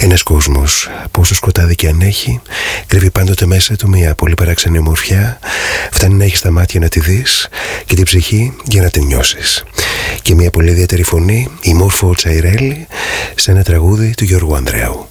Ένας κόσμος που όσο σκοτάδι και αν έχει, κρύβει πάντοτε μέσα του μια πολύ παράξενη ομορφιά. Φτάνει να έχεις τα μάτια να τη δεις και την ψυχή για να την νιώσεις. Και μια πολύ ιδιαίτερη φωνή, η Μόρφο Τσαϊρέλη, σε ένα τραγούδι του Γιώργου Ανδρέου.